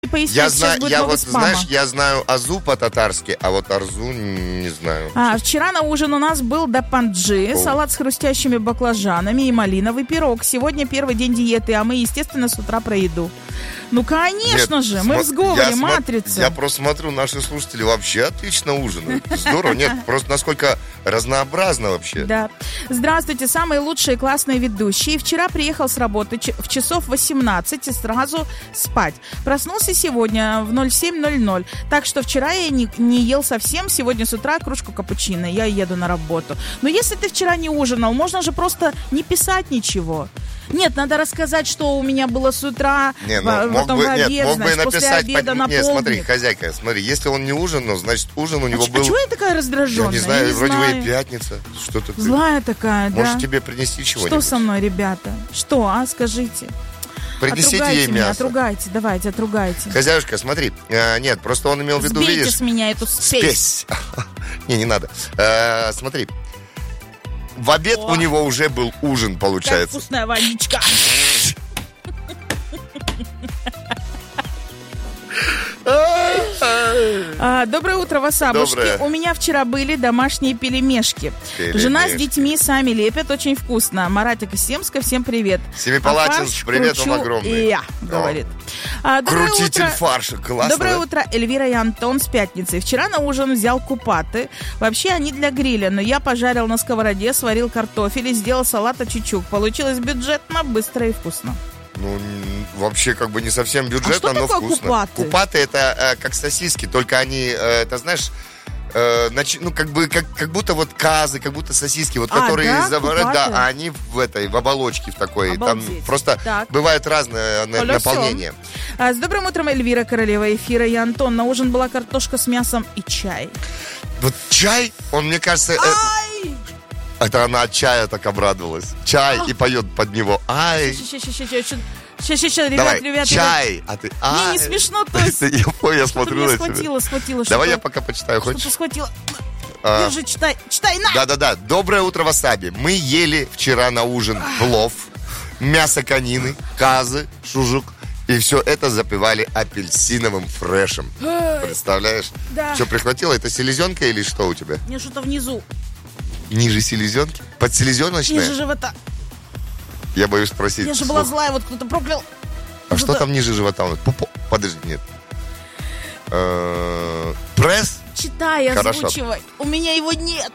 Пояснить, знаешь, я знаю азу по-татарски, а вот арзу не знаю. Вчера на ужин у нас был дапанджи, салат с хрустящими баклажанами и малиновый пирог. Сегодня первый день диеты, а мы, естественно, с утра про еду. Ну, конечно же, мы в сговоре, матрица. Я просто смотрю, наши слушатели вообще отлично ужинают. Здорово, нет, просто насколько разнообразно вообще. Да. Здравствуйте, самые лучшие классные ведущие. Вчера приехал с работы в часов 18 и сразу спать. Проснулся сегодня в 07:00. Так что вчера я не ел совсем, сегодня с утра кружку капучино. Я еду на работу. Но если ты вчера не ужинал, можно же просто не писать ничего. Нет, надо рассказать, что у меня было с утра, потом в обед, после обеда на полдник. Нет, смотри, хозяйка, если он не ужинал, значит ужин у него был... А чего я такая раздраженная? Я не знаю, вроде бы и пятница. Что-то злая такая, да? Может, тебе принести чего-нибудь? Что со мной, ребята? Что, скажите? Принесите ей мясо. Отругайте, давайте, отругайте. Хозяюшка, смотри, нет, просто он имел в виду, видишь... Сбейте с меня эту спесь. Не надо. Смотри. В обед у него уже был ужин, получается. Как вкусная водичка. Доброе утро, васабушки. Доброе. У меня вчера были домашние пельмешки. Жена с детьми сами лепят, очень вкусно. Маратик из Семска, всем привет. Семипалатинск, привет вам огромный. Я, говорит. Крутитель фарша, классно. Доброе утро, Эльвира и Антон с пятницы. Вчера на ужин взял купаты. Вообще они для гриля, но я пожарил на сковороде, сварил картофель и сделал салат очучук. Получилось бюджетно, быстро и вкусно. Ну, вообще, как бы не совсем бюджетно, что но такое вкусно. Купаты? Купаты это как сосиски, только они, это знаешь, ну, как будто вот казы, как будто сосиски, вот которые Купаты? Да, а они в оболочке в такой. Обалдеть. Там просто бывают разные наполнения. С добрым утром, Эльвира, королева эфира, и Антон. На ужин была картошка с мясом и чай. Вот чай, он, мне кажется... Это она от чая так обрадовалась. Чай и поет под него. Ай. Сейчас, ребят. Чай, а ты... Мне не смешно, то есть... Я смотрю на тебя. Схватила. Давай я пока почитаю, хочешь? Что-то схватила. Держи, читай, на! Да. Доброе утро, васаби. Мы ели вчера на ужин плов, мясо конины, казы, шужук. И все это запивали апельсиновым фрешем. Представляешь? Да. Что, прихватила? Это селезенка или что у тебя? Мне что-то внизу. Ниже селезенки? Подселезеночная? Ниже живота. Я боюсь спросить. Я же была злая, вот кто-то проклял. А что там ниже живота? Подожди, нет. Пресс? Читай, озвучивай. У меня его нет.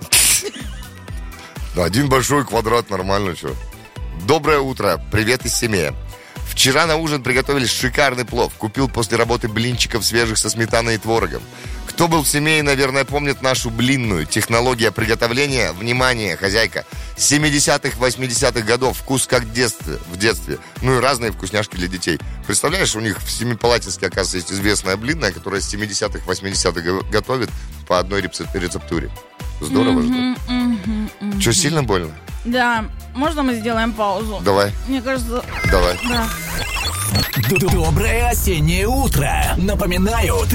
Один большой квадрат, нормально, что. Доброе утро, привет из семьи. Вчера на ужин приготовили шикарный плов. Купил после работы блинчиков свежих со сметаной и творогом. Кто был в семье, наверное, помнит нашу блинную. Технология приготовления, внимание, хозяйка, 70-х, 80-х годов. Вкус как в детстве. Ну и разные вкусняшки для детей. Представляешь, у них в Семипалатинске, оказывается, есть известная блинная, которая с 70-х, 80-х готовит по одной рецептуре. Здорово же. Что, сильно больно? Да. Можно мы сделаем паузу? Давай. Мне кажется... Давай. Да. Доброе осеннее утро. Напоминаю,